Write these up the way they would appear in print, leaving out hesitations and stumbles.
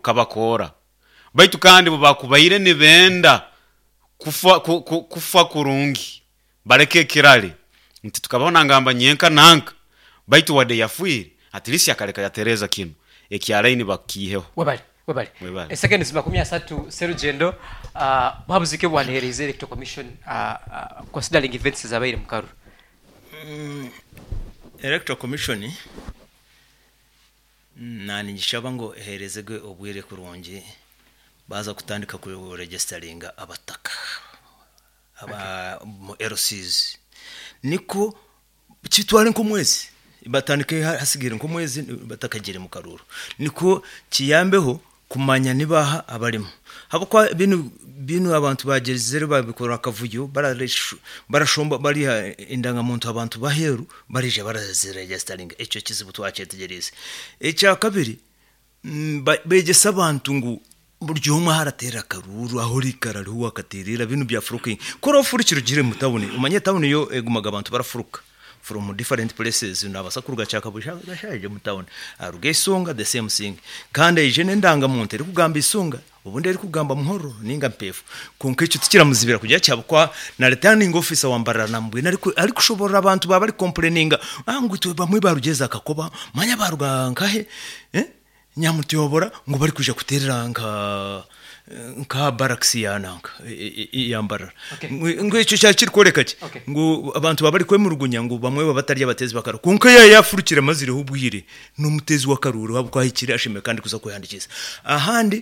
kabakora baitu kandi bakubaire ni benda kufa kurungi bareke kirali nti tukabona ngamba nyenka nanka baitu wade yafuire at least yakaleka ya Tereza kino ekyalaini bakiheho webali second is 13 serugendo babuzike bwanhereze electoral commission considering events zabaire mukaru electoral commission nani gishaba ngo herezege obwire kurungi baza kutandika ku registeringa abataka aba RCs niko kitwale nko mwezi batandike hasigire nko mwezi batakagire mu karuru niko kiyambeho kumanya nibaha abarimo habukwa binu abantu bagezere babikora akavuyo barashomba bari indanga muntu abantu baheru barije baraziregisteringa echo kizibu twacetegereze echa kabiri begesa abantu ngo buryo umwe haratera karuru aho rikarari huwa katerera binu bya furuki koro furikiro gire mutabone umanye tabone yo egumaga abantu barafuruka from different places n'abasakuruga cyaka bushaje mutabone aruge isonga the same thing kandi ije ndanga muntu ri kugamba isonga ubundi ari kugamba muhoro ninga mpefu konkecho tikira muzibira kujya cyabukwa na returning officer wambara nambwe ari kushobora abantu baba ari complaininga ngo twe bamwe barugeza akakoba manya baruga nkahe nyamutiyobora ngo bari kuja kuterera nka baraksi yananga yambara ngo icyo cyakiri korekake ngo abantu baba ari kwemurugunya ngo bamwe babatari abatezi bakaro konke yafurukira mazire hubwire n'umutezi wa karuru habukwa hikiri ashime kandi kuza kuyandikiza ahandi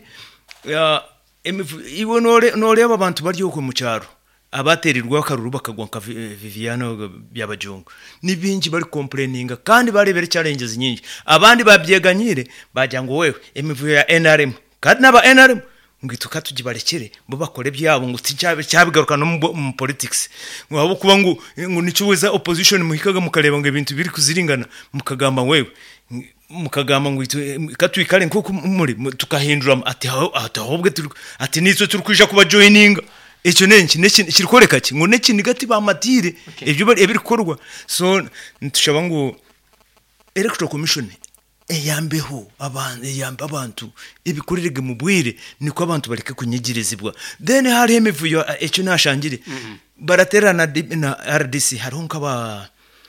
ibo nore abantu bari yo mu cyaro abaterirwa karuru bakagwa nka Viviano by'abajongo nibingi bari complaininga kandi barebere challenges nyingi abandi babyeganyire bajya ngo wewe emivuyo ya NRM kandi naba NRM ngituka tugibarekere bo bakore byabo ngo cyabigaruka no mu politics ngo abo kuba ngo nicuweza opposition muhikaga mukareba ngo ibintu biri kuziringana mukagamba wewe mukagamba ngo katwikare nko muri tukahindura ati ahubwe ati nizo turi kwija kuba joininga icyo neki kirikoreka ki ngo neki nigati ba matire ibyo bari ebikorwa so ntushaba ngo electoral commission eyambeho abantu ibikorerege mu bwire niko abantu bareke kunyigirizibwa then hari hemivuyo icyo nashangire baraterana na RDC haronka ba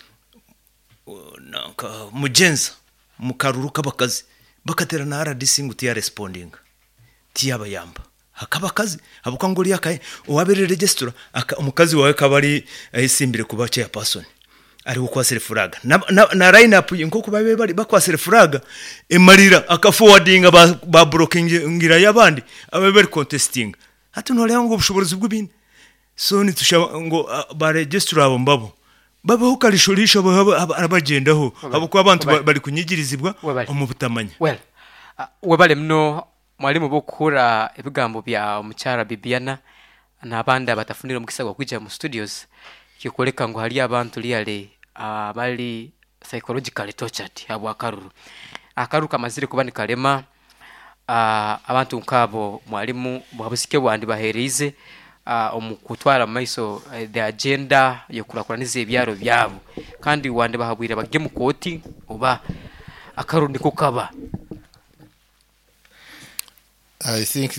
mugenza mukaruru kabakazi bakaterana RDC ngo tiya responding tiya yamba hakaba kazi habuka ngo liyakaye uwabere registra umukazi wawe kabari ayisimbire kuba chairperson ari uko self-flag na line up nko kuba bari bakwa self-flag emarira akaforwardinga ba blocking ngira yabandi ababere contesting hatu no leo ngo bushobozi bw'ibindi so nitushaba ngo ba registra abo mbabo babaho karishorisha abagendaho habuko abantu bari kunyigirizibwa mu butamanya well webale mno mwalimu bokura ebigambo bya omukyara Bibiana n'abandi abatafunira mu kisago kujja mu studios kikoleka ngo hali abantu liyale bali psychologically tortured abo akaruru kamazire kubani kalema abantu nkabo mwalimu bwabusike bwandi bahereze omukutwara maiso the agenda yokurakuranize ebyaro byabo kandi wande bahabwira bagye mu koti oba akaruru niko kaba. I think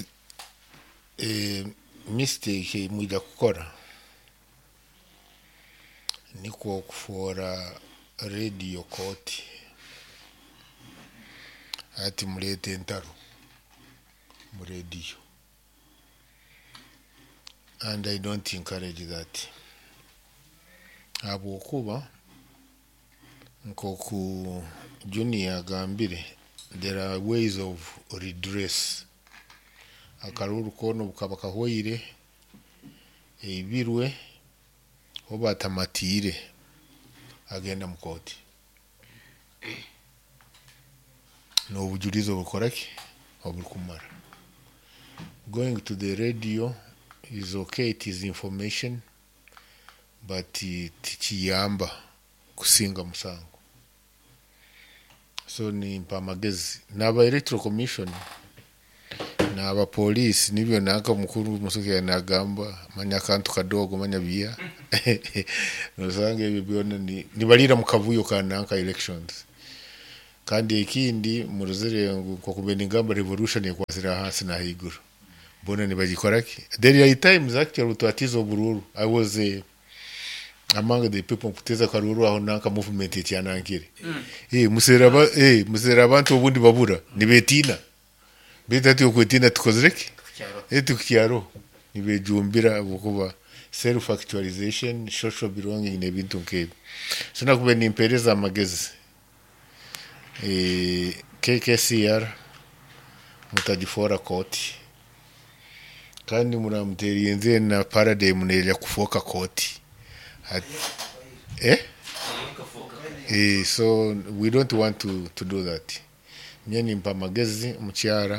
mistake muja kukora niko kufora radio court ati mulete ntaro mu radio, and I don't encourage that. Abo kuba nko ku junior gambire there are ways of redress. Akaruru kono bukabaka hoire ibirwe obatamatire agenda mukoti no bujurizo bukoraki obukumara. Going to the radio is okay, it is information, but tikiyamba kusinga musango. So ni mpamagezi naba electoral commission na aba police nibyo naka mukuru musuke nagamba manya kantu kadogo manya biya nosange bibyona ni balira mukavuyo kanaka elections kandi ikindi muruzire ngo kwa kubena ingamba revolution yakwasira hasi na higuru bona nibagikoraki there are times actually utatizo bururu I was among the people kuteza karuru aho naka movement yanangire musera abantu ubundi babura nibetina betati ukwetina tukozereki tukiaro nibejumbira bukuba self actualization social belonging nebintu nkebe sona kubena impereza amagezi KKCR mutajifora koti kandi muramterienze na paradigm neja kufoka koti so we don't want to do that nyeni mpamagezi mucyara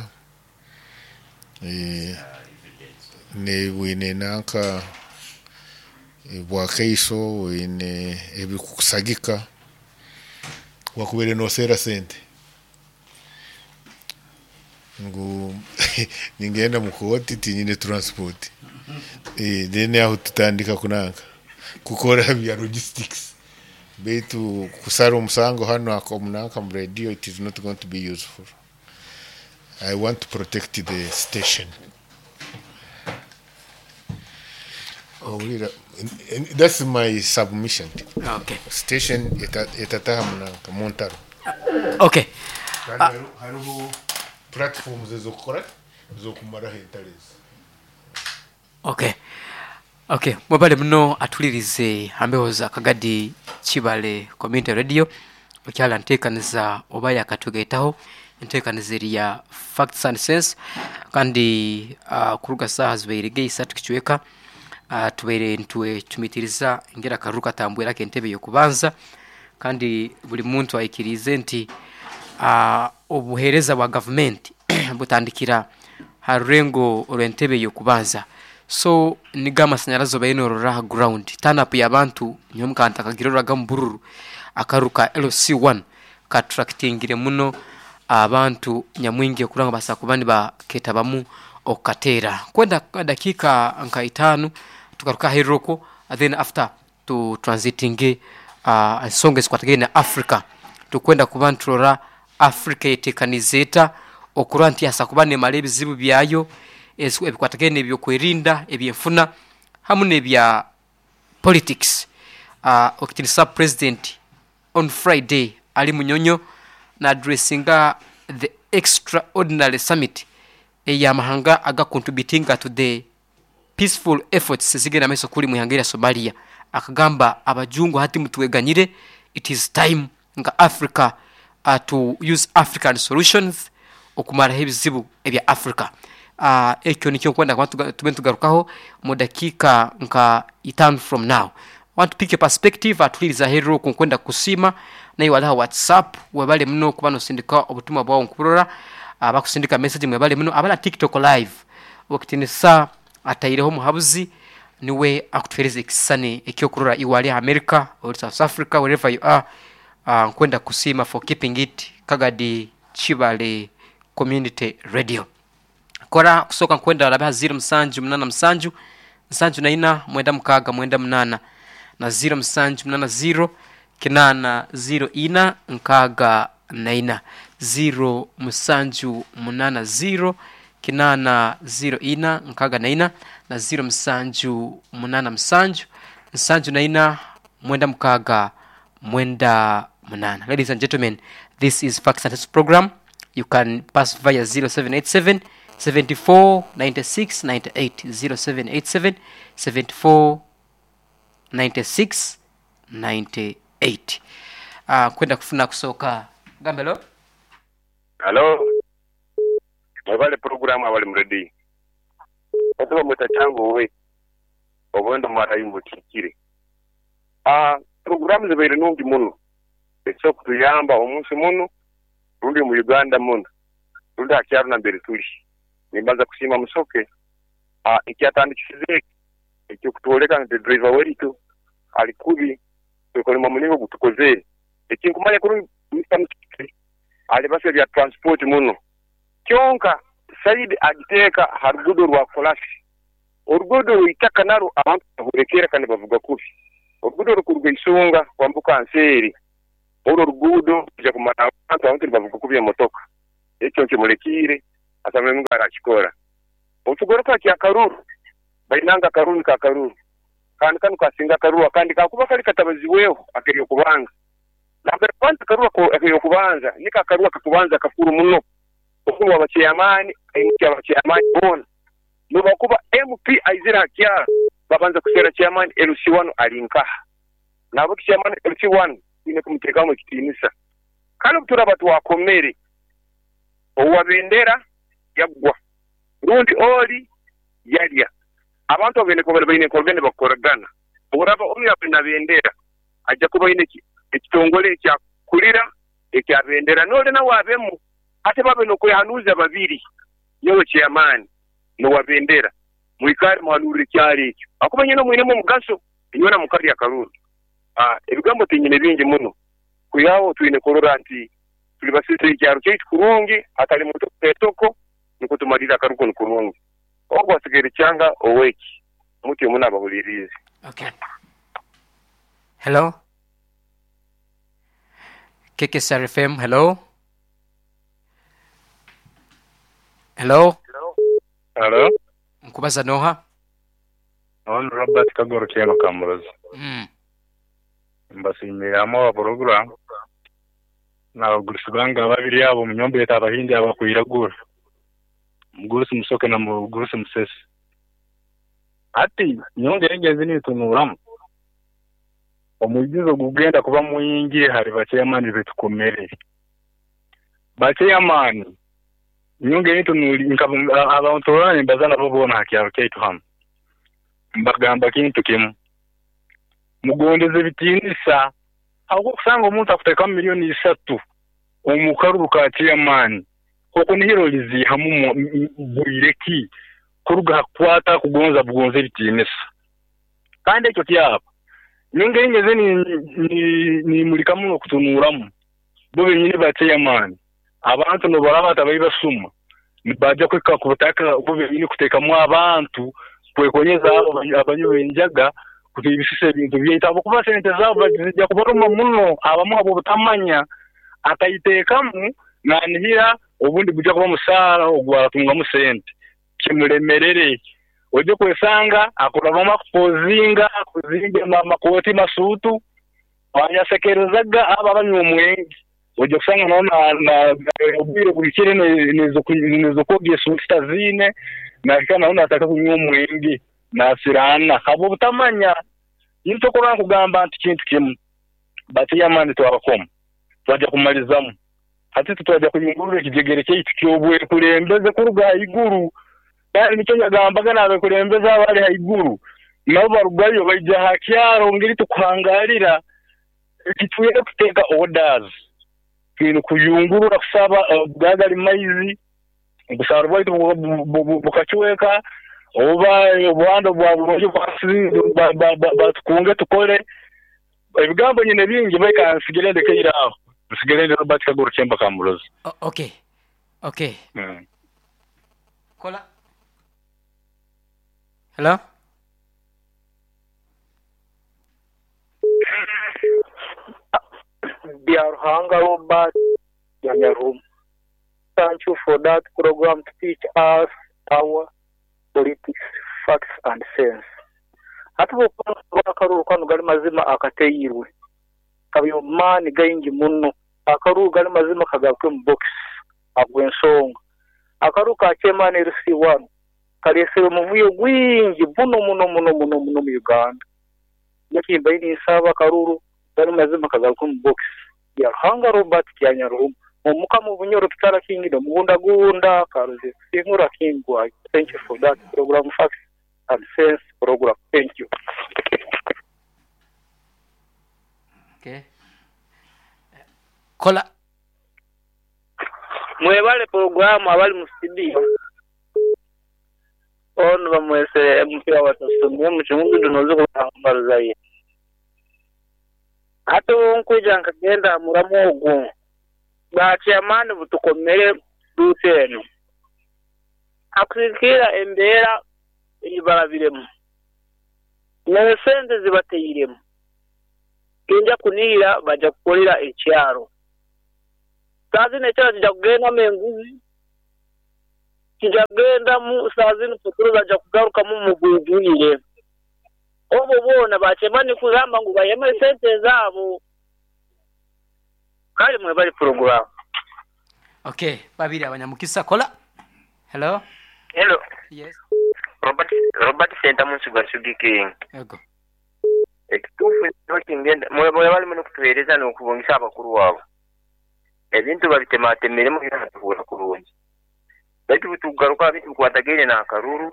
ne wine nanka bwakaiso wine ebikusagika wakubere no sera sente ngo ningenda mukoti tinyine transport dene aho tutandika kunanga kukora bya logistics betu kusara umusango hano akomunaka mu radio it is not going to be useful. I want to protect the station. That's my submission. Okay. Station etatahamunaka Montaro. Okay. Hariho platforms zo kora zo kumara hentaleza. Okay, mobile muno atulirize ambehoza kagadi Kibale Community Radio okyala ntekaniza obaya katugetaho ntekanizeriya Facts and Sense kandi kuruga saha zibeirege isatu kichweka tubere ntwe tumitiriza ingera karuka tambwera kentebe yo kubanza kandi buli muntu ayikirize nti obuhereza bwa government butandikira harengo orentebe yo kubanza so nigama sanyarazo bayinorora ground turn up yabantu nyomukanta kagirora gambururu akaruka LC1 kattractingire muno abantu nyamwingi kuranga basakubandi baketabamu okatera kwenda dakika nka 5 tukaruka heroko then after to transiting songe squatagene Africa tukwenda kubantrora Africa yetekanizeta okuranti asakubane malebi zibu byayo ebikwatagene byo kwerinda ebyefuna hamune bya politics okitinisa president on Friday ali munyonyo na addressinga the extraordinary summit eyamahanga aga contributing to the peaceful efforts zigena meso kuli muyangira Somalia akagamba abajungu hati mutweganyire it is time nga Africa to use African solutions okumara hebizibu ebya Africa ekyo nikyo kwenda kwa tugarukaho mu dakika nka 5 from now. Want to pick a perspective atuliriza hero kunkwenda kusima nayi wala WhatsApp webale muno kubano sindika obutuma bwawo nkurora abakusindika message mwebale muno abala TikTok live wakitinisa ataireho muhabuzi niwe akutufereze kisane ekyo kurora iwali America or South Africa wherever you are nkwenda kusima for keeping it Kagadi Kibale Community Radio. Kora kusoka kwenda labaha 0 msanju mnana msanju na ina mwenda mkaga mwenda mnana na 0 msanju mnana 0 kinana 0 ina mkaga na ina 0 msanju mnana 0 kinana 0 ina mkaga na ina na 0 msanju mnana msanju na ina mwenda mkaga mwenda mnana. Ladies and gentlemen, this is Facts and Sense program. You can pass via 0787 74 96 98 0787 74 96 98 kwenda kufuna kusoka gambelo. Hello, mwabale program abali mredi otuba mutachango we obwendo mara yimbutikire program zibaire nungi muno ekyo kutuyamba omunsi muno rundi mu Uganda muno rundi akyaru na mbere tuli nimbaza kusima musoke ikyatandikisize ekyo kutoleka nti driver wetu alikubi tukole mamuniko gutukoze ekinkumanya kuri mtamsikiri ali base bya transport muno kyonka Said agiteka harugudo rwa kolasi urugudo itaka naro abantu bahurekera kandi bavuga kufi urugudo rukurwe isonga kwambuka anseri uru rugudo kujya kumara abantu bavuga kubye motoka ekyo kimulekire asamwe mungu arakikora utugoroka kya karuru bainanga karuru ka karuru kandi kanu kasinga karuru kandi kakuba kali katabaziweho akeriyo kubanga namba kwanza karuru ko akeriyo kubanza nika karuru kakubanza kafuru muno okulu abachiyamani abachiyamani bona nuba kuba MP aizira kya babanza kusera chairman LC1 alinkaha nabo chairman LC1 ine kumutekamo kitinisa kandi kutura batu wakomere owabendera yagwa rundi oli yalya abantu abene ko bene ko bene bakoragana uraba umwe abena bendera ajja kuba ine ekitongole kya kulira ekya bendera nole na wabemu ate babe no kuyanuza babiri yewe chairman no wabendera muikari muhanurire cyari icyo akubanye no mwine mu mugaso inyona mukari ya karuru ebigambo tinyine bingi muno kuyawo twine kororanti tuli basite icyaro cyo kurungi atari muto petoko niko tumarira karuko kurungi ogwa sigere cyanga oweki muti muna bahulirize. Okay. Hello. KKSR FM, hello. Hello. Hello. Nkubaza noha. On Robert Kagoro Kiano Cameras. Mbashimira mu program. Na gurusubanga babiri yabo munyombe y'abahindi abakwiragura. Mugurusi musoke na mugurusi musese. Ati nyonge yengenzi ni tunuramu. Omugizo gugenda kuba muyingi hari bacheyamani betukomere. Bacheyamani nyonge nitu nuli abantu bane bazana babona hakiaro ketu ham mbagamba kintu kimu mugondeze bitinisa ahubwo kusanga umuntu akuteka $3,000,000 omukaru ka chairman koko nihiro lizi hamu buireki kuruga kwata kugonza bugonze bitinisa kandi cyo kyapa nyonge ngeze ni mulika muno kutunuramu bobe nyine ba chairman abantu no barabata bayibasuma nibaje kwika kubutaka bobe nyine kutekamo abantu kwekonyeza abanyobenjaga kutibishise ibintu byitabo kuba sente zabo bajya kubaruma muno abamu abo butamanya akayitekamu nanihira ubundi bujya kuba musara ogwatunga mu sente kimuremerere oje kwesanga akurabama kuzinga makoti masutu abanyasekerezaga aba banyumwengi oje kusanga naona ubire kulikire nizo kogiye sustazine na kana naona ataka kunyumwengi na sirana habo butamanya into ko kugamba anti kintu kimu bati yamani twabakoma twaje kumalizamu ati twaje kunyungurura ikigegere cy'iki cyobwe kurembeze kuruga iguru kandi nicyo nyagambaga nabe kurembeza abari haiguru nabo barugayo bajya hakyaro ngiri tukwangarira kituye kuteka orders kintu kuyungurura kusaba bwagari maizi gusara bwite bukachweka oba obwando bwaburoje batukunge tukole ebigambo nyine bingi beka sigerende kayiraho sigerende Robert Kagoro Chemba Kamurozi. Okay. Kola. Hello. Biarhanga Robert Yanyarum. Thank you for that program to teach us our politics, facts and sense. Hatuko akaruru kwanu gali mazima akateyirwe. Kabiyo mani gaingi muno. Akaruru gali mazima kagakwe mbox agwensonga. Akaruru ka chairman LC1 kalesero muvuyo gwingi muno mu Uganda. Yakimba ini isaba akaruru gali mazima kagakwe mbox. Biarhanga Robert Yanyarum. Omuka mu bunyoro tutara kingido mugunda karuze singura kingwa. Thank you for that program, facts and sense program. Thank you. Okay. Kola. Mwebale program abali mu studio. Ono bamwese mpira watasomye mu cyungu dunoze kutambaza ye. Hato nkuja nkagenda muramugo. Bachairman butukomere duteno. Akwikira embera ibarabiremo. Na sente zibateyiremo. Kinja kunira baja kukolera ekyaro. saa zine cyangwa kijya kugenda menguzi kijya kugenda mu saa zine futuro zajya kugaruka mu mugwigwire obo bona bakemani kuzamba ngo bayeme sente zabo kali mwe bali program. Okay, babiri abanyamukisa kola. Hello. Yes. Robert Center munsi gwasugike. Yego. Ekitufu n'okingenda mwe bali mu kutuhereza n'okubongisa abakuru wabo. Ebintu babitematemeremu byatuhura kurungi. Baitu bitugaruka bitu kwatagene na karuru.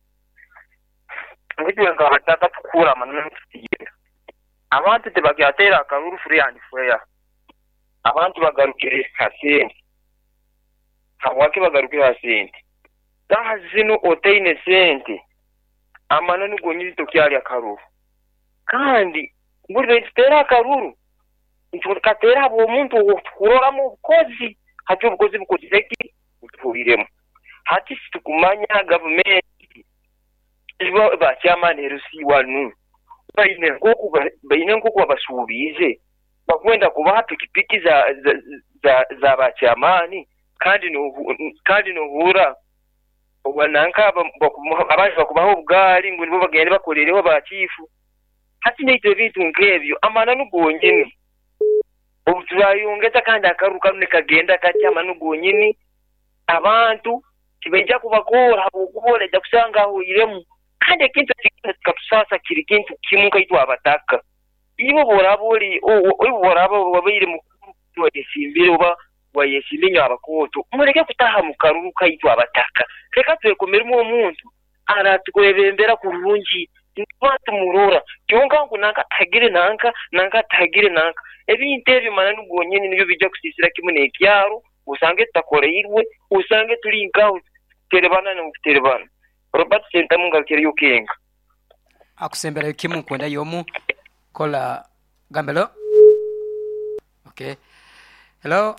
Ngitu nga bataka tukura manene kigenda. Abantu tebakyatera akaruru free and fair. Abantu bagarukire hasente. Hawake bagarukire hasente. Taha zino oteine sente. Amanani gonyiri tokyali akaruru. Kandi buri bitera akaruru. Ntukatera abo muntu kurora mu bukozi. Hati ubukozi bukozeki utuhiremo. Hati situkumanya government ibo bacyamane rusi wanu. Baine nkoko basubize. Bakwenda kubaha pikipiki za bacyamani kandi no hura wananka abaje bakubaho ubwari ngo nibo bagende bakorereho bakifu hati n'ibyo bintu nk'ebyo amana n'ugonyene ubutuyungeza kandi akaruka none kagenda katyama n'ugonyene abantu kibejja kubakora ukubona jya kusanga huyiremu kandi kintu kikatusasa kiri kintu kimuka itwa abataka ibo borabori borabo babiri mukuru wesimbire oba wayesiminyo abakoto mureke kutaha mu karuru kayitwa abataka reka twekomera mu muntu aratwebembera kurungi ntwatu murora cyonga ngo nanka tagire ebintu ebyo mana n'ugonyene nibyo bijya kusisira kimune kyaro usange takoreyirwe usange turi inkaho terebana no terebana Robert Center mungalkere yukenga akusembera yukimu kwenda yomu kola gambelo. Okay. Hello.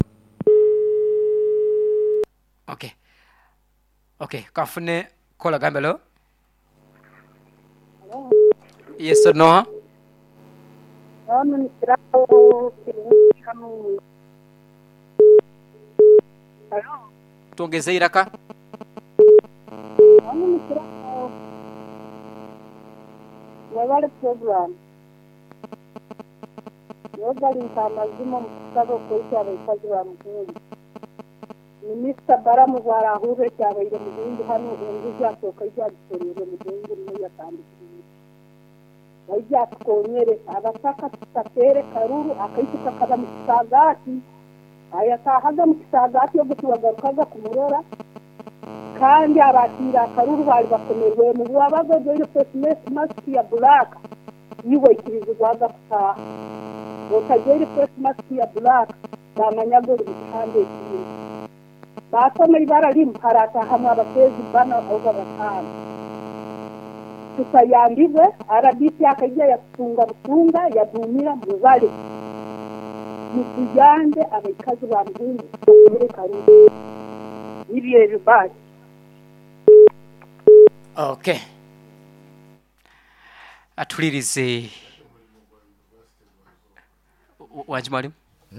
Okay, kafune kola gambelo. Yes or no? Tuongeze iraka. Wabale program. Yogali ntamazimo mukabo kwita abaikazi ba mugindi. Minister Baramu warahure cyabaye mugindi hano inguzi atoka ijyagitorero mugindi muri yakandikira. Wajya konyere abasaka tutakere karuru akayita kaba mu kisagati. Aya tahaga mu kisagati yo gutubagarukaga kumurora. Kandi abatira karuru bari bakomerwe mu babago byo face mask ya black. Yiwe kirizwaga kutaha. Ukageri face mask ya black bamanyago bitande kiri bakomeri baralim harata hamwe abatezi bana oga batana tusayandize arabisi akajya yafunga yadumira muzale mutujande abikazi ba mugindi muri karuru ibiye bibaki. Okay, atulirize wajimali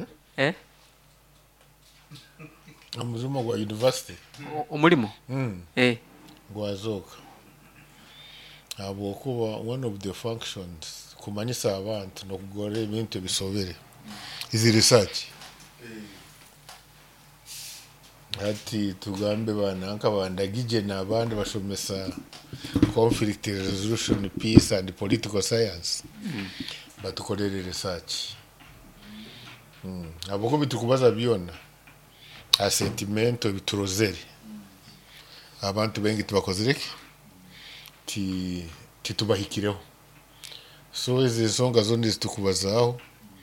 Amuzuma gwa university umulimo gwazoka abo kuba one of the functions kumanyisa abantu no kugora ibintu bisobere izi research hati tugambe bananka bandagije nabandi bashomesa conflict resolution, peace and political science batukorere research aboko bitukubaza byona a sentimento biturozere abantu bengi tubakozereke tubahikireho so izi songa zone zitukubazaho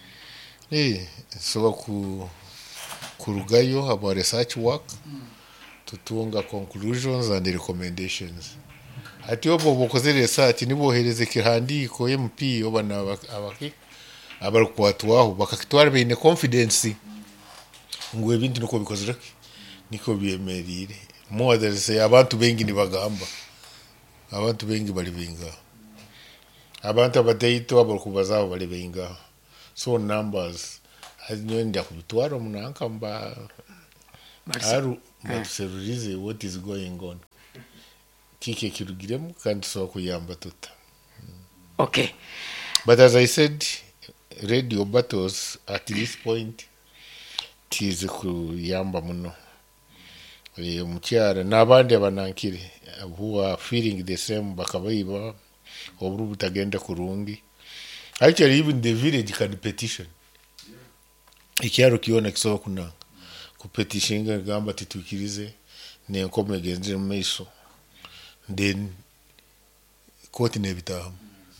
so kurugayo about research work tutunga conclusions and recommendations ati obo bokozere research nibohereze kihandiko MP obana abaki abarukwatwaho bakakitwara bine confidence ngo ibintu nuko bikozereke niko byemerire models abantu bengi nibagamba abantu bengi bali binga abantu abadayito abarukubazaho bali binga so numbers hazinyoenda kubitwara munanka mba aru matuserurize what is going on kike kirugiremu kandi so kuyamba tuta. Okay, but as I said, radio battles at this point tize kuyamba muno mukyara n'abandi abanankire who are feeling the same bakabayiba oburu butagenda kurungi. Actually even the village can petition ikyaro kiona kisoba kunanga kupetitioninga gamba titukirize nenkome egenze mu maiso then court nebitamu.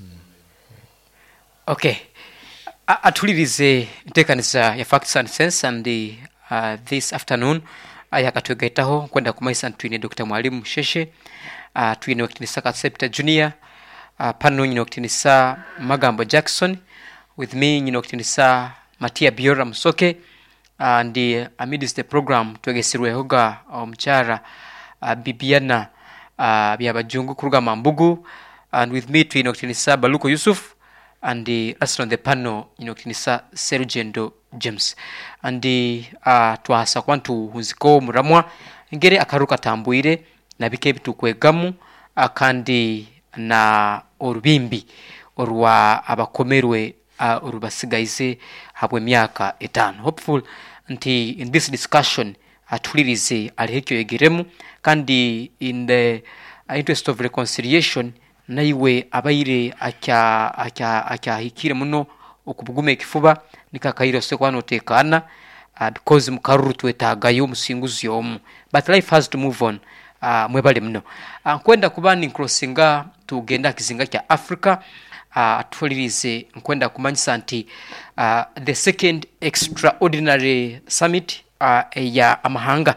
Okay, atulirize ntekanisa ya Facts and Sense and this afternoon ayakatwegetaho kwenda kumaisa twine Dr. Mwalimu Sheshe, twine wakitinisa Katsepta Junior, pano nyine wakitinisa Magambo Jackson, with me nyine wakitinisa Matia Biora Musoke, and amidst the program twegesirwe hoga mchara Bibiana byabajungu kuruga Mambugu, and with me twine wakitinisa Baluko Yusuf, and us on the panel kinisa Sergendo James, and twasa kwantu huziko muramwa ngere akaruka tambuire nabike bitukwegamu akandi na orubimbi orwa abakomerwe urubasigayize habwe myaka 5. Hopeful nti in this discussion atulirize alihekyo yegeremu kandi in the interest of reconciliation naiwe abaire akya hikire muno okubugume kifuba nikakairo se kwano tekana because mukaruru twetagayo musinguzi yomu, but life has to move on. Mwebale muno nkwenda kubani crossinga tugenda kizinga kya Africa. Atulirize nkwenda kumanyisa nti the second extraordinary summit ya amahanga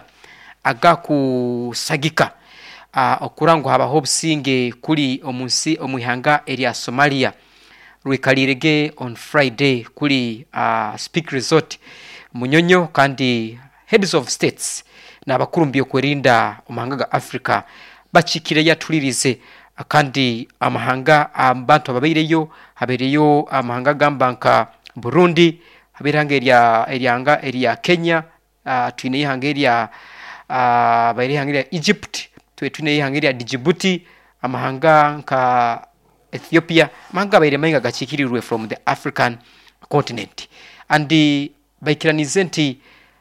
agakusagika okurango habaho businge kuri omunsi omwihanga area Somalia rwikalirege on Friday kuri Speak Resort Munyonyo, kandi heads of states nabakurumbiye kwerinda amahanga ga Africa bachikire yatulirize kandi amahanga abantu ababireyo habereyo amahanga gambanka Burundi, habiranga area Kenya, twine ihanga area bayire hanga Egypt, twine ihanga area Djibouti, amahanga nka Ethiopia, amahanga bayire mainga gachikirirwe from the African continent. And the baikiranizenti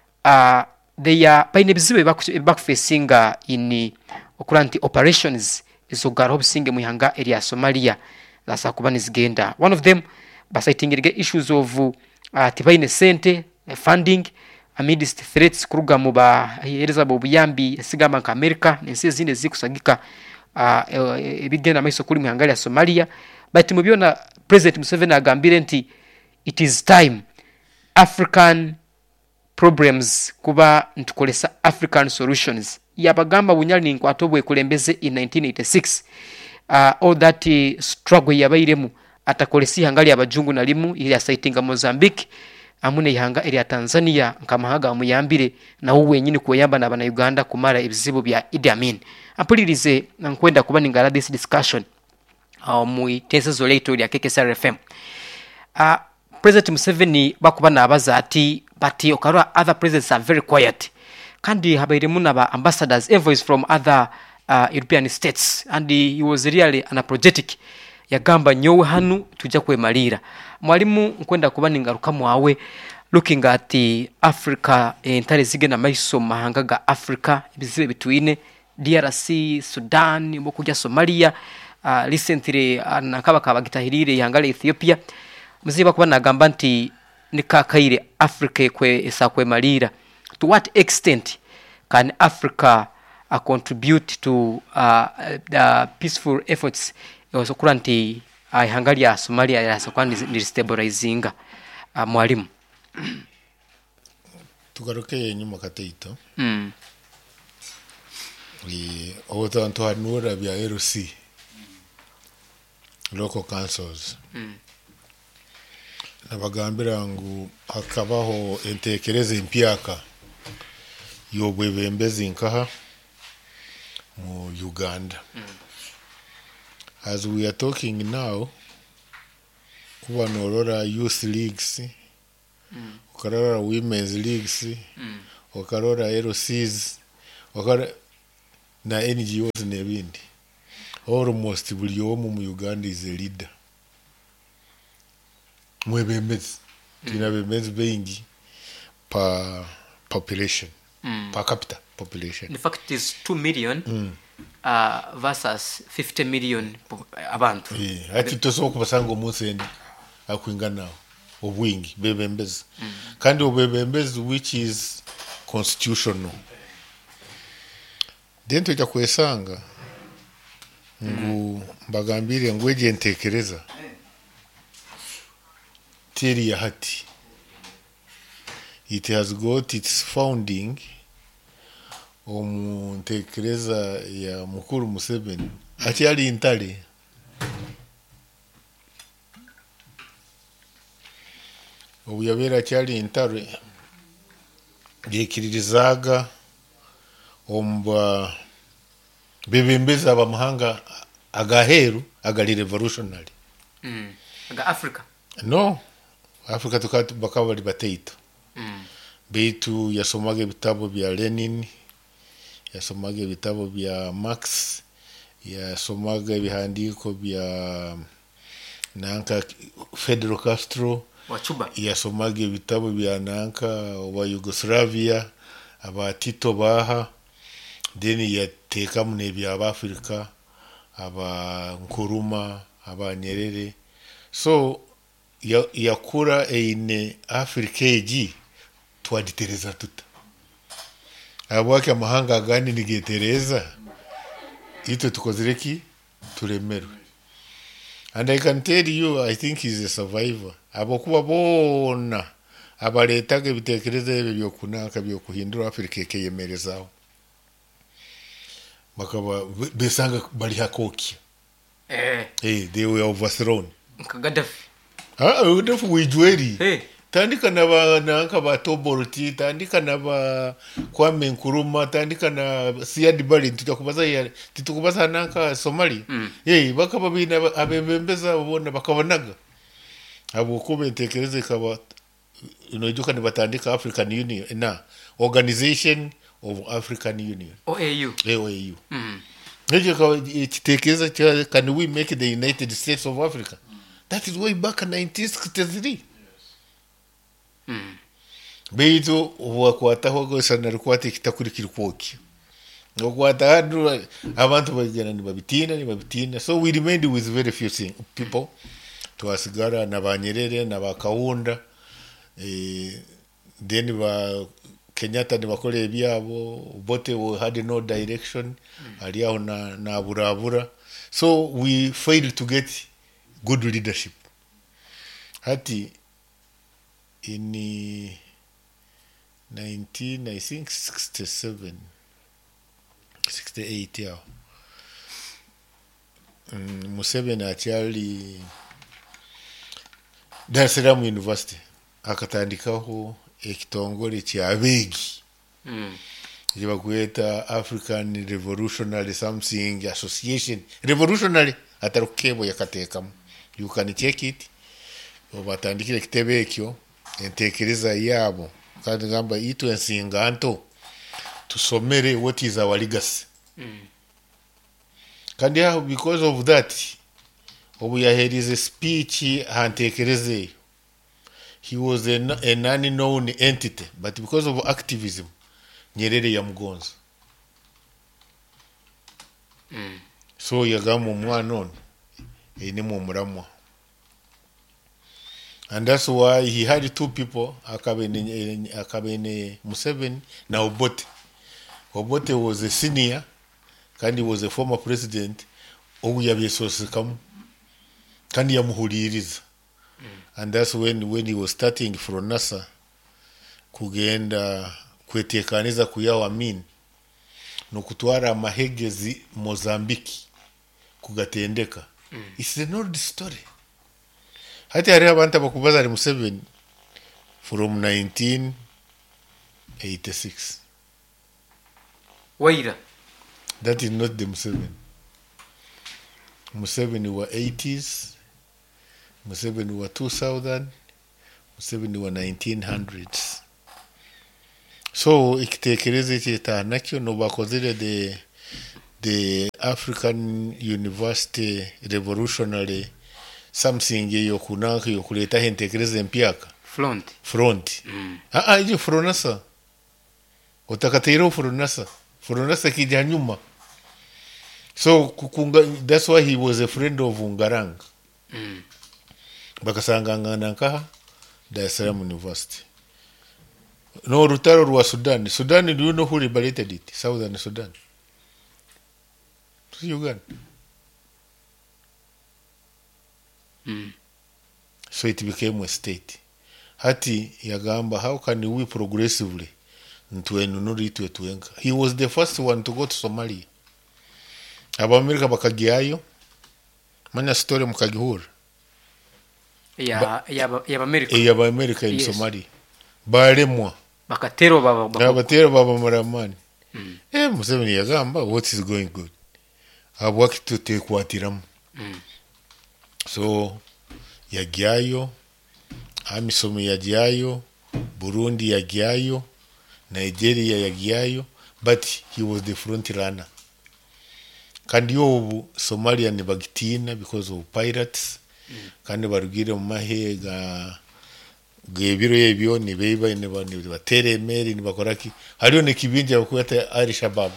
they are paine bizibe back facing in okuranti operations izogara obusinge muhanga area Somalia lasa kubani zigenda. One of them basaitingirige issues of tibaine sente funding amidst threats kuruga muba hereza bobuyambi sigama nka America nensi zinde zikusagika ebigenda maiso kuri muhanga ya Somalia, but mubiona President Museveni agambire nti it is time African problems kuba ntukolesa African solutions. Yabagamba bunyali nkwatobwe kulembeze in 1986 all that struggle yabairemu atakolesi hangali abajungu nalimu ili asaitinga Mozambique amune ihanga eri Tanzania nkamahaga muyambire na uwe nyini kuyamba na bana Uganda kumara ibizibu bya Idi Amin. Apulirize nkwenda kuba ningala this discussion mu tenses oleto ya KKSR FM. President Museveni bakuba nabaza ati but okara other presidents are very quiet. Kandi habairemu na ambassadors envoys from other European states, and he was really unapologetic yagamba nyowe hanu tujja kwemalira. Mwalimu nkwenda kuba ningaruka mwawe looking at the Africa entire zigena maiso mahanga ga Africa bizibe bitwine DRC, Sudan, mbokuja Somalia, recently nakaba gitahirire yangale Ethiopia. Muziba kuba nagamba nti nikakaire Africa kwe esakwe malira. To what extent can Africa contribute to the peaceful efforts also kuranti hangali ya Somalia ya sakwani stabilizing mwalimu? Tugaruke nyuma kateito otanto hanura bya RC local councils nabagambira ngo hakabaho entekereze impyaka yobwebembezi nkaha mu Uganda. As we are talking now, kuba norora youth leagues ukarora women's leagues ukarora LCs ukarora na NGOs n'ebindi almost buli omu mu Uganda is a leader mwebembezi tuna bembezi bengi pa population per capita population in fact it is 2 million versus 50 million abantu ati tosobola kubasanga omunsi endi akwinganawo obwingi bebembezi kandi obwebembezi which is constitutional then tujja kwesanga ngu mbagambire ngu eje ntekereza teri ya hati it has got its founding omuntekereza ya mukuru Museveni ati ali intale obu yabeera kyali intale yekiririzaga omba bebembeza abamahanga agaheru agali revolutionary aga Africa no Africa tukati bakaba bali bataito beitu yasomaga ebitabo bya Lenin yasomaga ebitabo bya Marx yasomaga ebihandiko bya nanka Fidel Castro wachuba yasomaga ebitabo bya nanka wa Yugoslavia aba Tito Baha deni yateka mu nebya Africa aba Nkuruma aba Nyerere so yakura eine Africa eji twaditereza tuta abwake amahanga agandi nigetereza ito tukozireki turemerwe and I can tell you I think he's a survivor abokuba bona abaletaga ebitekereza ebyo byokunaka byokuhindura Africa ekeyemerezaho bakaba besanga bali hakoki they were overthrown Gaddafi Gaddafi wijweri tandika na bananka ba Tobolti tandika na ba Kwame Nkrumah tandika na Siad Barre titukubaza nanka Somali bakaba bina abembembeza babona bakabanaga abo kubentekereze kaba inojuka ni batandika African Union na Organization of African Union OAU Neje ka kitekereza can we make the United States of Africa that is way back in 1963 beitu wakwataho gosa narkwate kitakurikira kwoki okwata abantu bagena ni babitina so we remained with very few people twasigara na Banyerere na Bakawunda then ba Kenyatta ni bakole byabo bote had no direction aliao na burabura so we failed to get good leadership hati in 1967 68 yao Museveni achali Dar es Salaam University akatandikaho ekitongole kya begi bakweta African Revolutionary something association revolutionary atarukebo yakatekamu you can check it obatandikire kitebe ekyo entekereza yabo kandi ngamba itu ensinganto tusomere what is our legacy kandi because of that obu yaherize speech antekereze he was a non-known entity but because of activism Nyerere yamugonza so yagamu mwana ono ine mu muramwa and that's why he had two people akabene Museveni na Obote was a senior kandi was a former president obu yabyesosekamu kandi yamuhuliriza and that's when he was starting from NASA kugenda kwetekaniza kuyawa min no kutwara amahegezi Mozambique kugatendeka it's an old story hati hari abantu bakubaza ari Museveni from 1986 Waira that is not the Museveni wa 80s Museveni wa 2000 Museveni wa 1900s. So ikitekereze cyeta nakyo no bakozere the African University Revolutionary something yo kunaka yo kuleta hentekereze mpyaka front ije fronasa utakatero fronasa kijya nyuma. So kukunga, that's why he was a friend of Ngaranga. Bakasanga ngananka Dar es Salaam University. No rutaro rwa Sudan. Sudan, do you know who liberated it? Southern Sudan. Uganda. So it became a state. Hati yagamba, how can we progressively tuenga? He was the first one to go to Somalia. Abamerika bakagiyayo. Manya story mukagihura. ya America. Ya America in Somalia. Baremwa. Bakatero baba maramani. Museveni yagamba, what is going good? Abwaki tutekwatiramu. So yagiyayo, amisomo yagiyayo, Burundi yagiyayo, Nigeria yagiyayo, but he was the front runner. Kandi yobu Somalia ni bagitina because of pirates. Kandi barugire mu mahega gebiro yebyo ni beiba ni batere meri ni bakoraki. Hariyo ne kibinja bakwata Al-Shabaab.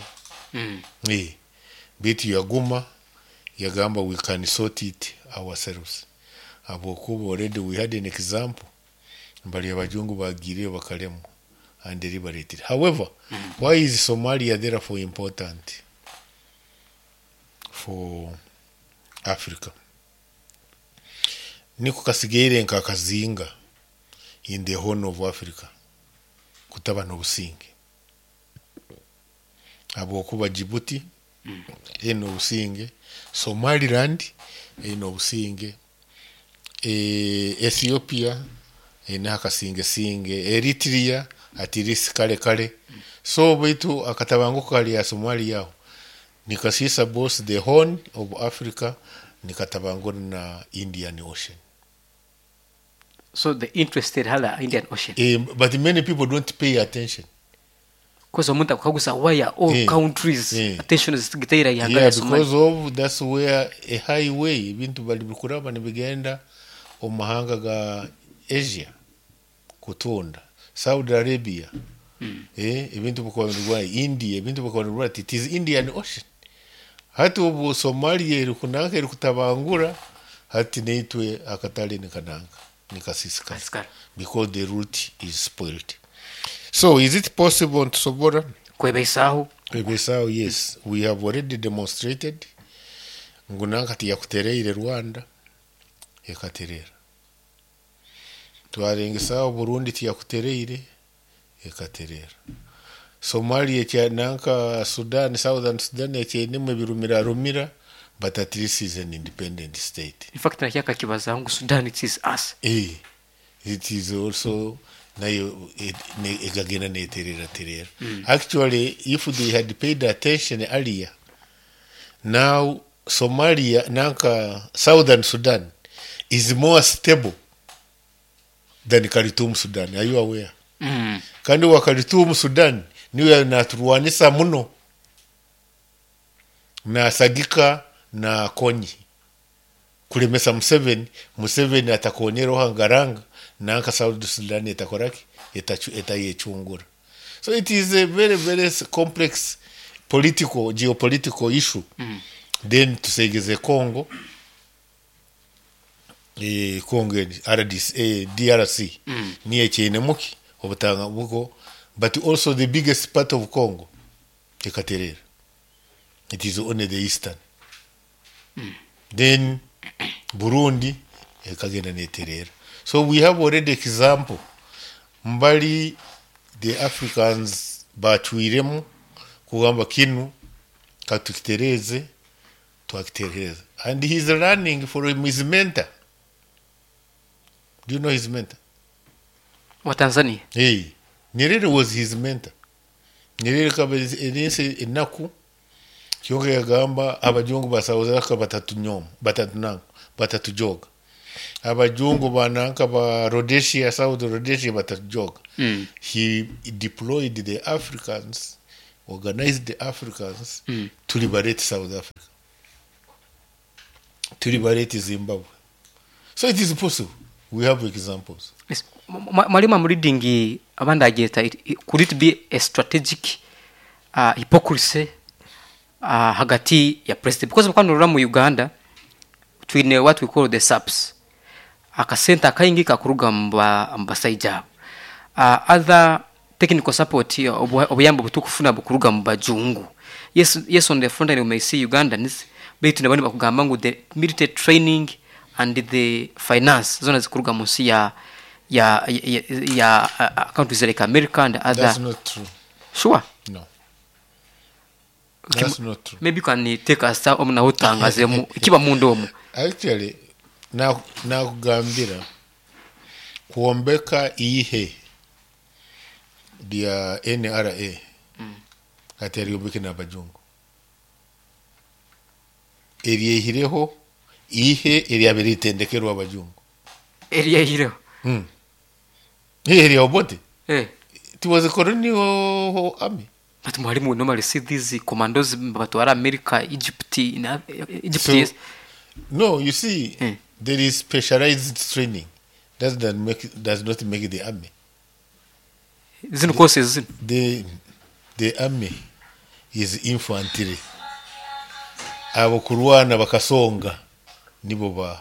Bitu yaguma yagamba, we can sort it ourselves. Abokubo already we had an example. Mbali abajungu bagiriye bakalemu and liberated. However, why is Somalia therefore important for Africa? Niko kasigere nkakazinga in the Horn of Africa kutaba no businge. Abokuba Djibouti eno businge, Somaliland eno businge, Ethiopia ena akasinge, Eritrea atirisi kale. So baitu akatabanguko kali ya Somalia yao nikasisa boss the Horn of Africa nikatabango na Indian Ocean. So the interested hala Indian Ocean. But many people don't pay attention. Because omuntu akagusa wire all countries attention is gitaira yanga ya Somalia. Because of that's where a highway bintu bali bikuraba nibigenda omahanga ga Asia kutunda Saudi Arabia ibintu bikwa India ibintu bikwa it is Indian Ocean. Hati ubu Somalia ilikunanga ilikutabangura hati neitwe akatali nikananga nikasisika because the route is spoiled. So is it possible to Sobora? Kwebesaho, yes. We have already demonstrated. Ngunanga tiyakutereire Rwanda ekaterera. Twarengesaho Burundi tiyakutereire ekaterera. Somalia cyananka Sudan, Southern Sudan cyenimwe rumira, but at least is an independent state. In fact, nakyaka kibaza ngo Sudan it is us. It is also nayo egagena neterera. Actually, if they had paid attention earlier, now Somalia, nanka Southern Sudan is more stable than Khartoum, Sudan. Are you aware? Kandi wa Khartoum, Sudan niwe naturwanisa muno na Sagika na Konyi kulemesa Museveni atakonyero hangaranga nanka South Sudan etakoraki etayechungura. So it is a very very complex geopolitical issue. Then tusegeze Congo DRC niye chene muki obutanga buko, but also the biggest part of Congo ekaterera. It is only the eastern. Then Burundi ekagenda neterera. So we have already example mbali the Africans batwiremu kugamba kinu katukitereze twakitereza, and he is running for his mentor. Do you know his mentor? Wa Tanzania. Nyerere was his mentor. Nyerere kabeze enaku kyonge yagamba abajongo basawuza ka batatu joga. abajungu bananka ba Rhodesia, South Rhodesia batajoga. He deployed the Africans, organized the Africans to liberate South Africa, to liberate Zimbabwe. So it is possible. We have examples. Yes. Mwalimu, I'm reading could it be a strategic hypocrisy hagati ya president, because mukano mu Uganda twine what we call the SAPS akasenta akayingika kuruga mbasaija other technical support obuyambo butukufuna bukuruga mubajungu. Yes, on the front end you may see Ugandans but nabani bakugamba ngo the military training and the finance zona zikuruga munsi ya countries like America and other. That's not true. Sure. No. Okay, that's not true. Maybe you can take us out na utangazemu kiba mundomu. Actually, na kugambira kuombeka ihe dia NRA ati ariyombeke n'abajungu eriyehireho ihe eriyabere itendekerwa abajungu Eriyehireho area obote it was a colonial army. But mwalimu normally see these commandos batwara America, Egypt, Egypt. So, Yes. no, you see, there is specialized training. Does not make the army. Zino courses. The army is infantry. Abakurwana bakasonga nibo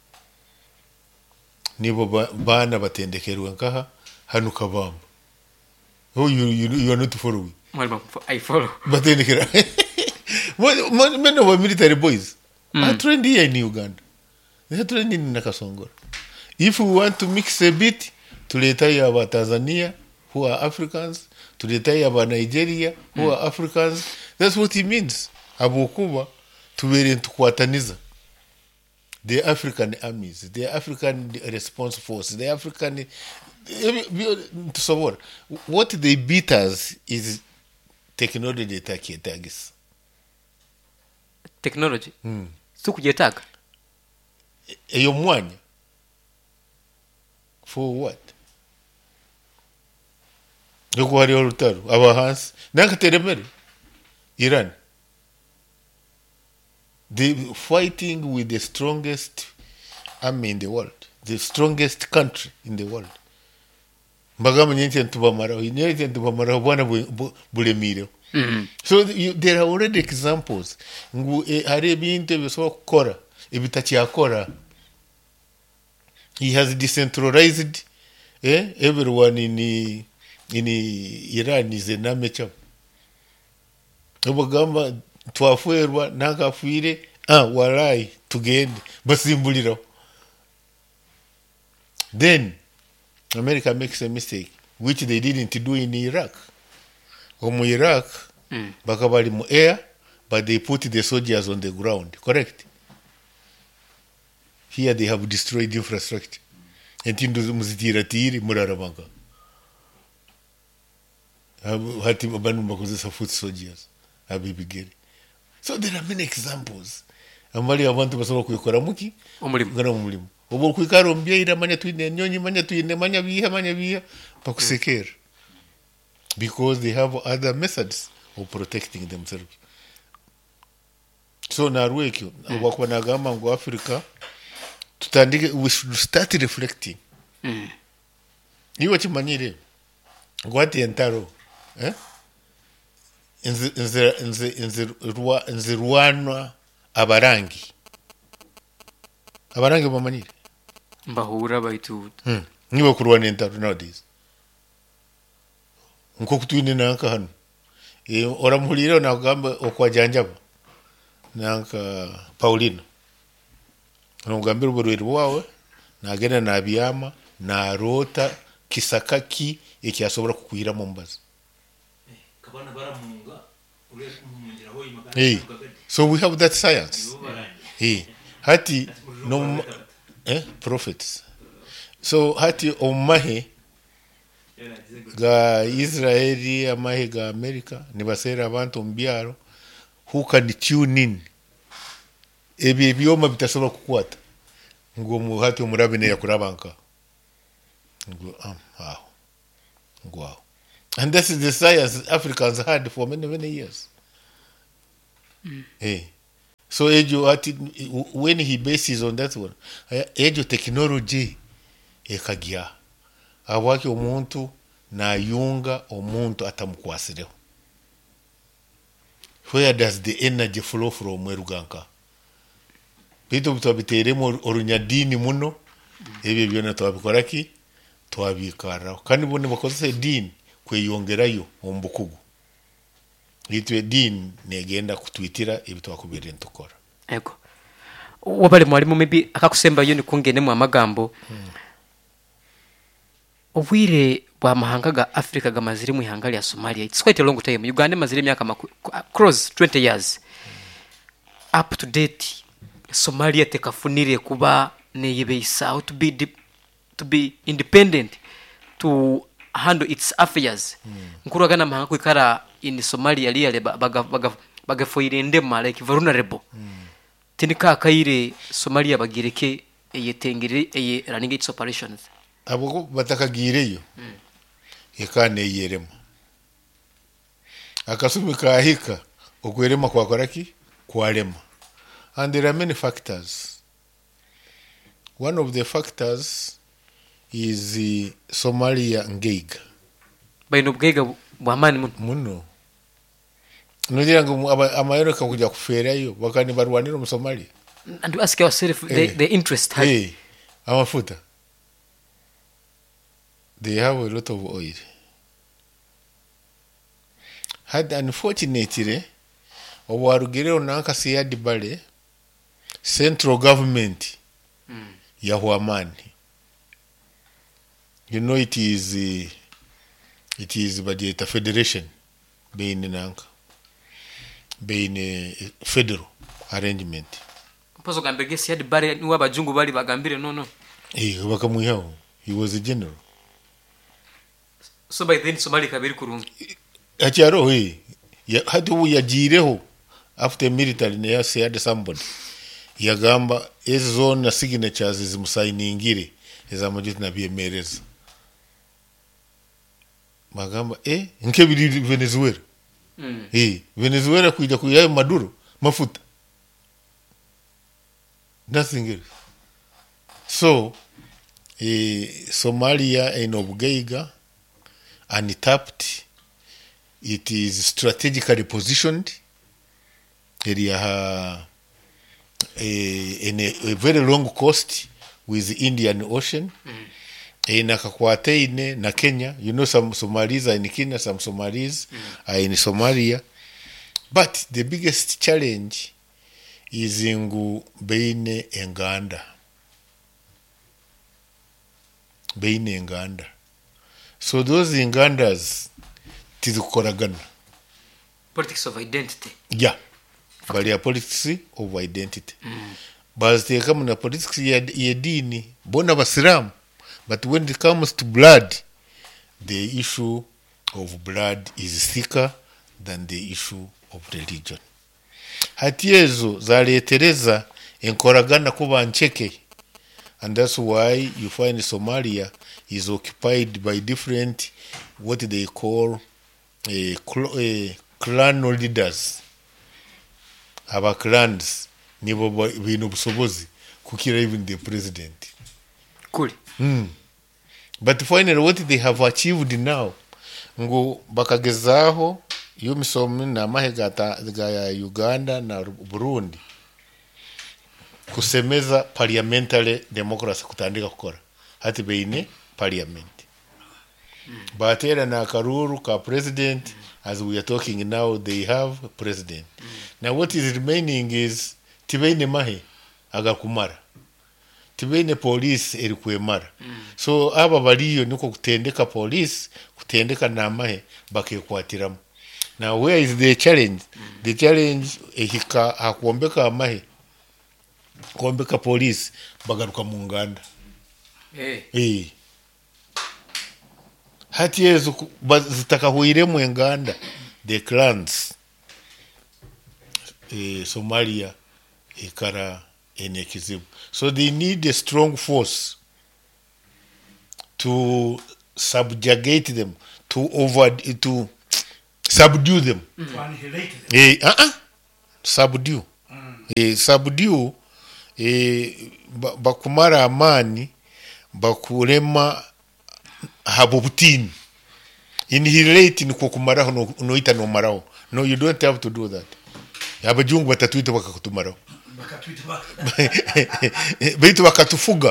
bana batendekerwa nkaha hanu kabamba. Oh, you are not following. I follow. Batendekera. Men of military boys are trained here in Uganda. They are trained in Nakasongora. If we want to mix a bit, to retire about Tanzania, who are Africans, to retire about Nigeria, who are Africans, that's what it means. Abokuba, to be into Kwataniza. The African armies, the African response force, the African... What they beat us is technology tagis. Technology? Sukujetaga? Eyo mwanya. For what? Yoko hari olutaru. Abahansi. Nanka teremere. Iran. They fighting with the strongest army in the world. The strongest country in the world. Mbagama nyente ntubamara bwana bulemire. So there are already examples. Hari ebintu bisobola kukora ebitakyakora. He has decentralized everyone in Iran is a namecha. Obagamba twafuerwa nakafuire warai tugende basimbuliro. Then America makes a mistake which they didn't do in Iraq. Omu Iraq bakabali mu air but they put the soldiers on the ground, correct? Here they have destroyed infrastructure. Entindo muzitiratiri murarabanga. Hati abanu bakozesa foot soldiers abibigere. So there are many examples. Amali abantu basobola kuyikora muki omulimo. Obo kwikaro mbyeira manya twine nyonyi manya twine manya biha pakusekera. Because they have other methods of protecting themselves. So narwekyo abakwa nagamba ngo Africa tutandike, we should start reflecting. Niwe chimanyire gwati entaro nze rwanwa abarangi bamanyire mbahura baitu niwe kurwana entaro nowadays nko kutwine nanka hano oramuhulira nagamba okwajanjaba nanka Paulino nongambira uburweri bwawe nagenda nabiyama narota kisakaki ekyasobora kukwira mu mbaza. So we have that science. Hati no prophets. So hati omahe ga Israeli amahe ga America nibasera abantu mbyaro who can tune in ebi byoma bitasobora kukwata ngo muhati umurabine yakurabanka ngo aho ngo aho. And this is the science Africans had for many years. So when he bases on that one, technology ekagia awaki omuntu nayunga omuntu atamukwasireho. Where does the energy flow from Eruganka? Bito butwabiteremo orunyadini muno ebyo byona twabikoraki twabikaraho kandi bone bakozese dini kweyongerayo ombukugu itwe dini negenda kutwitira ebitwakubere ntukora. Ego wabale mwalimu maybe akakusemba yo nikungene mu amagambo obwire bwa mahanga ga Africa gamaziri mu ihanga lya Somalia. It's quite a long time. Uganda maziri myaka cross 20 years up to date. Somalia tekafunire kuba neyebeisa to be independent to handle its affairs. Nkuragana mahanga kwikara in Somalia liale bagafoire ndema like vulnerable. Tinika akaire Somalia bagireke eyetengire running its operations. Abo batakagireyo ekane yerema akasumika ahika okwerema kwakoraki kwalema. And there are many factors. One of the factors is Somalia ngeiga. Baino bgeiga bwamani muno. Nujira ngo amayoroka kujya kuferayo bakani barwanira mu Somalia. And ask yourself the interest. Amafuta. They have a lot of oil. Had unfortunately owarugire onanka siyadi bale central government ya Huamani. You know it is budget a federation being federal arrangement. Pozo gambege siyadi bale ni wabajungu bali bagambire no. Bakamuyaho. He was a general. So by then Somali kabiri kurungi. Acharo hatu yajireho after military ne said somebody yagamba ezo na signatures zimusainingire ezamajiti na biemereza magamba nkebiri Venezuela Venezuela kuja kuyayo Maduro mafuta nothing else. So Somalia in obgeiga untapped. It is strategically positioned. Area in a very long coast with the Indian Ocean. Nakakwate na Kenya. You know, some Somalis are in Kenya, some Somalis are in Somalia. But the biggest challenge is in Beine Enganda. Beine Enganda. So those Ingandas tizukoragana. Politics of identity. Yeah. Bali ya politics of identity. Bazi kama na politics ya dini bona basilamu. But when it comes to blood, the issue of blood is thicker than the issue of religion. Hatiezo zaletereza enkoragana kuba ncheke. And that's why you find Somalia is occupied by different, what they call clan leaders. Our clans, nibo bino busobozi kukira even the president. Cool. But finally, what they have achieved now, ngo bakagezaho yo misomo na mahegata ya Uganda na Burundi kusemeza parliamentary democracy kutandika kukora hati beine parliament. Batera na karuru ka president, as we are talking now, they have president. Now what is remaining is tibeine mahe agakumara. Tibeine police erikuemara. So aba baliyo niko kutendeka police, kutendeka na mahe bakekwatiramu. Now where is the challenge? The challenge hika hakuombeka mahe. Kuombeka police bagaruka munganda. Hati yezu zitaka huiremu enganda the clans Somalia ikara enekizibu. So they need a strong force to subjugate them, to subdue them. Subdue. Subdue bakumara amani bakurema habubutini. Inhilate ni kukumaraho noita no marao. No, you don't have to do that. Abajungu batatuita bakakutumaraho. Baitu bakatufuga.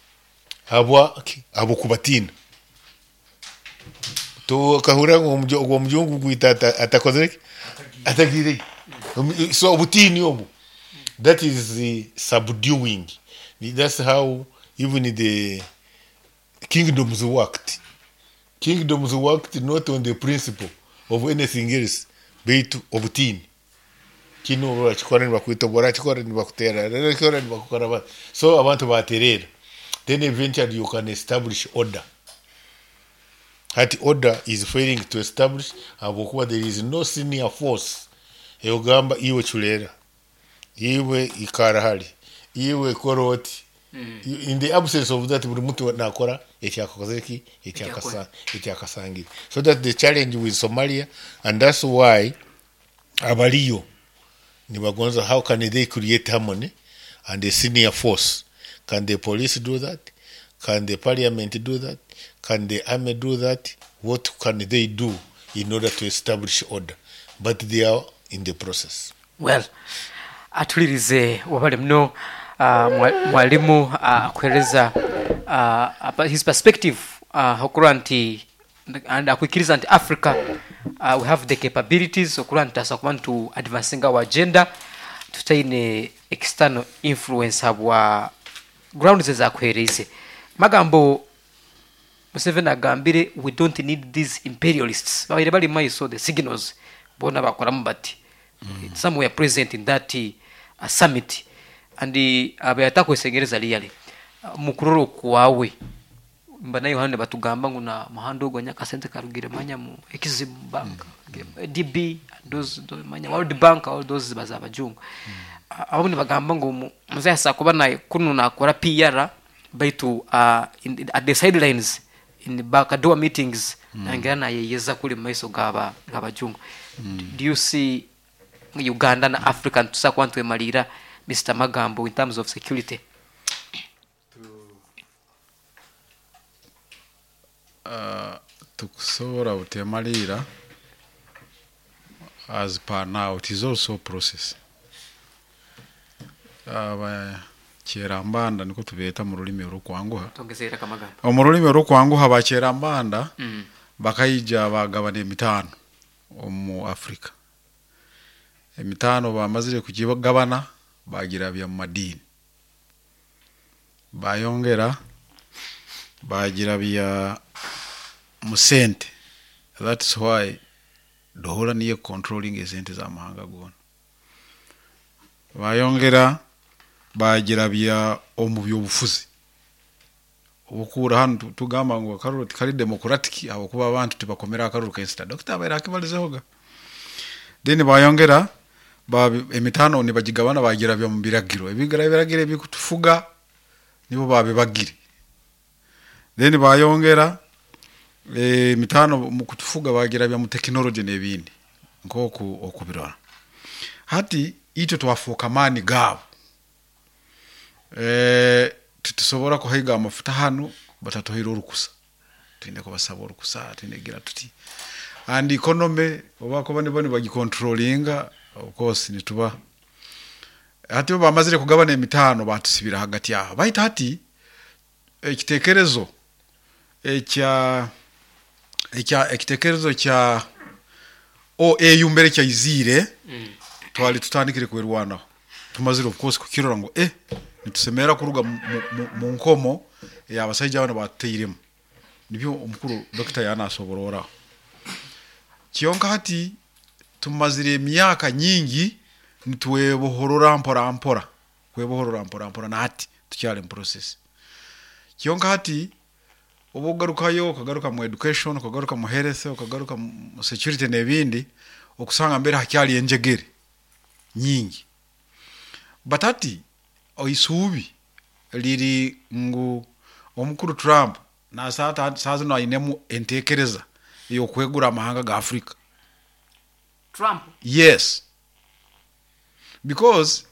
Abo kubatina. To kahura ngo mjungu kuita atakozeki atagire. So obutini obu. That is the subduing. That's how even the kingdoms worked. Kingdoms worked not on the principle of anything else, but obutini. Kino wachikora ni bakuita bora chikora ni bakutera. Chikora ni bakukora. So abantu baterera. Then eventually you can establish order. That order is failing to establish, abokuwa there is no senior force. Eogamba iwe chulera, iwe ikarahari, iwe koroti. In the absence of that, buri muntu nakora ekyakakozeki ekyakasangira. So that's the challenge with Somalia, and that's why abaliyo nibagonza, how can they create harmony and a senior force? Can the police do that? Can the parliament do that? Can the army do that? What can they do in order to establish order? But they are in the process. Well, atulirize wabale mno mwalimu kueleza his perspective okuranti and akwikiriza nti Africa we have the capabilities okuranti asakuman to advancing our agenda tutaine external influence habwa grounds za kuhereze magambo Museveni agambire we don't need these imperialists. Bali mai saw the signals bona bakoramu bati some were present in that summit and abayata kwesegereza liyale mukuroro kwawe mbana yohane batugamba ngo na mahando go nyakasente karugire manya mu Exim Bank DB those manya World Bank all those bazabajungu abo ni bagamba ngo muzayasa kuba na kunu nakora PR baitu at the sidelines in the backdoor meetings nangana yeyeza kuli maiso gabajungu. Do you see Uganda na African tusakwantu emalira Mr. Magambo in terms of security? Tukusobora utemalira as per now it is also a process. Cherambanda niko tubeta mu rulimi rukwanguha tongezera kamagamba mu rulimi rukwanguha ba cherambanda bakayija bagabane emitano mu Africa emitano bamazire kugibagabana bagira bya madini bayongera bagira bya musente. That's why dohora niye controlling esente za mahanga gona bayongera bagira bya omubyo bufuzi okura hano tugamba ngo akaruru kari democratic abo kuba abantu tibakomera akaruru ka insta Dr. Bayira akibalizehoga then bayongera emitano ni bagigabana bagira bya mumbiragiro ebigiragire bikutufuga nibo bagire then bayongera emitano mu kutufuga bagira bya mu technology nebindi nkoko okubirora hati ito twafuka mani gabo tutusobora kuhiga amafuta hano batatohira urukusa tinde ko basaba urukusa tindegira tuti and economy obako bane bagicontrollinga of course nituba hati bamazire kugabana emitano batusibira hagati yaho bahita hati ekitekerezo ekitekerezo kya OAU mbere kya izire twali tutandikire kwerwana tumazire of course kukirora ngo nitusemera kuruga mu nkomo abasajja bana bateyiremo nibyo umukuru Dr. Yana asoborora kiyonka hati tumazire emyaka nyingi nitwebohorora mpora kwebohorora na hati tukyale mu process kiyonka hati obugarukayo kagaruka mu education kagaruka mu health kagaruka mu security nebindi okusanga mbere hakyali enjegere nyingi batati oisubi liri ngu omukuru Trump na saza no ainemu entekereza yokwegura amahanga ga Africa. Trump? Yes. Because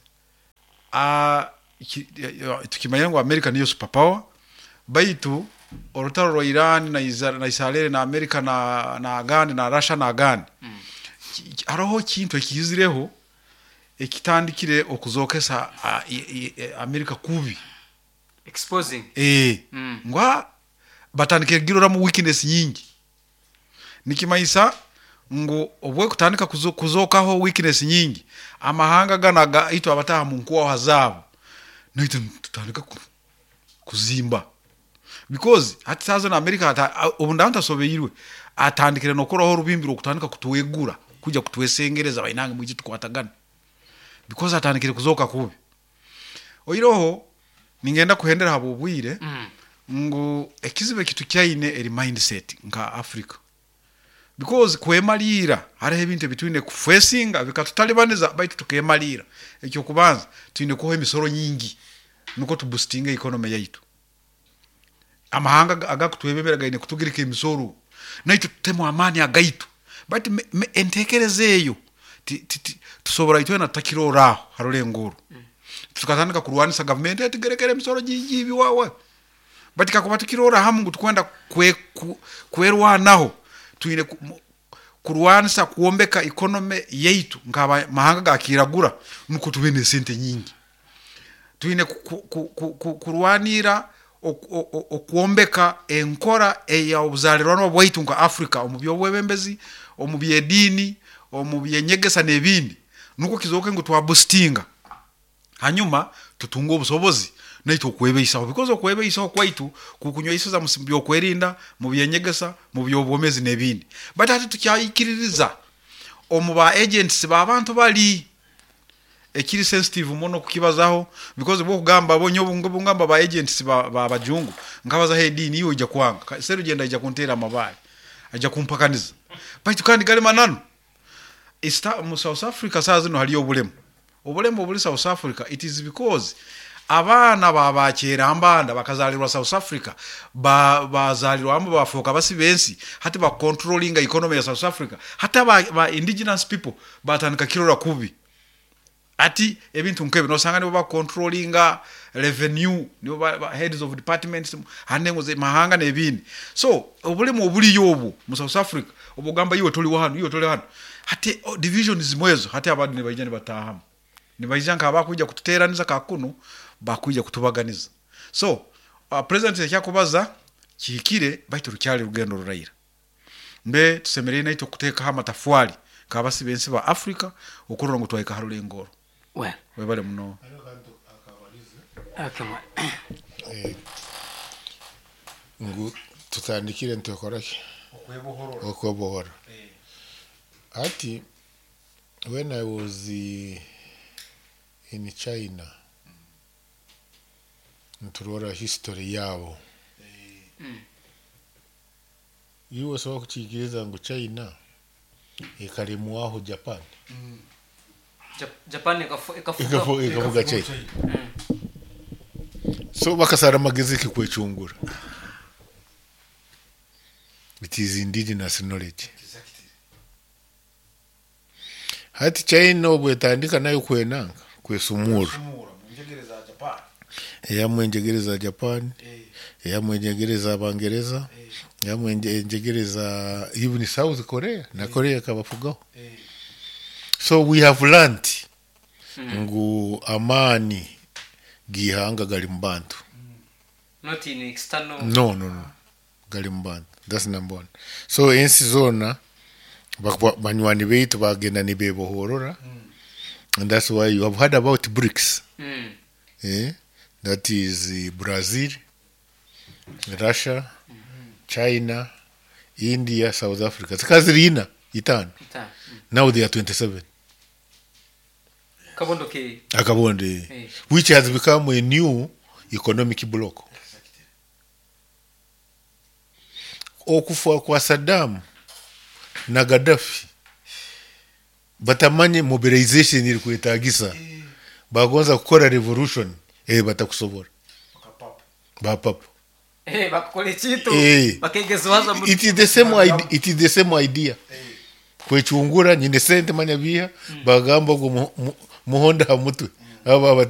tukimanya ngo America niyo superpower baitu orutaro rwa Iran na Israel na America na Gani na Russia na Gani aroho kintu ekizireho ekitandikire okuzokesa America kubi exposing ngwa batandike girora mu weakness nyingi nikimaisa ngo obwe kutandika kuzokaho weakness nyingi amahanga ganaga ito abataha mu nkuwa hazabu nito tutandika kuzimba because hati sazo na America obundanta sobeirwe atandikire nokoroho rubimbiro kutandika kutuwegura kuja kutuwesengereza bainange mu gitu kwatagana because atandikire kuzoka kubi oyiroho ningenda kuhendera habo bwire ngo ekizibe kitu kyaine eri mindset nka Africa because kwemalira hariho ebintu bitwine kufesinga bikatutalibaniza baitu tukemalira ekyo kubanza twine ko emisoro nyingi nuko tuboostinga economy yaitu amahanga agakutwebeberaga ine kutugirika emisoro naitu temo amani agaitu but entekerezeyo tusobora itwe na takirora harole ngoro tukatandika kurwanisa government etigerekere emisoro jingi biwawe but kakubatikirora hamu tukwenda kwerwanaho tuine kurwanisa kuombeka economy yaitu ngaba mahanga gakiragura nuko tubene sente nyingi tuine kurwanira okuombeka enkora eya obuzalirwano bwaitu nka Africa omubyo bwebembezi omubye dini omubye nyegesa nebindi nuko kizoke ngo twabustinga hanyuma tutunga obusobozi naito kwebeisaho because okwebeisaho kwaitu kukunywa za musimbyo kwerinda mu byenyegesa mu byobomezi nebindi but ati tukyayikiririza omuba agents babantu bali ekiri sensitive mono kukibazaho because bo kugamba bonyo ngamba ba agents bajungu ngabaza hedi niyo ija kwanga seru genda ija kuntera mabaye aja kumpakaniza but kandi gale manano mu South Africa sazi no haliyo obulemu obuli South Africa it is because abana babakera ambanda bakazalirwa South Africa bazalirwa amba bafoka basi bensi hati ba controlling economy ya South Africa hata ba indigenous people batanika kirora kubi ati ebintu nkebe no sangane ba controlling revenue nibo ba heads of departments hanengo ze mahanga nebindi so obulemu obuli yobu mu South Africa obugamba yiwe toli hano hati divisions mwezo hati abandi ne bayijane batahamu ni bayijanga abakuja kututeraniza kakuno bakuja kutubaganiza so president yakyakubaza kikire baitu rukyali rugendo rurayira mbe tusemereye naito kuteka hama tafwali kabasi bensi ba Africa okurora ngo twayika harule ngoro well webale muno akama ngu tutandikire ntokorake okwebohora ati when I was in China nturora history yabo yiwo so kuchigiriza ngo China ikarimuaho Japan Japan ikafuga China so bakasara magezi kikwechungura it is indigenous knowledge hati China obwetandika nayo kwenanga kwesumura yamwenjegereza Japan yamwenjegereza Abangereza yamwenjegereza even South Korea na Korea kabafugaho so we have learned ngu amani gihanga gali mbantu not in external no gali mbantu that's number one so ensi zona banywani beitu bagenda nibebohorora and that's why you have heard about BRICS that is Brazil, Russia, China, India, South Africa. Zikazirina itano. Now they are 27. Kabonde. Which has become a new economic bloc. Okufa kwa Saddam na Gaddafi batamanye mobilization ili kuetagisa bagonza kukora revolution batakusobora bapapa bakukole kintu bakegezwaza mu it is the same idea kwechungura nyine sente manya biha bagamba ngo muhonda hamutwe aba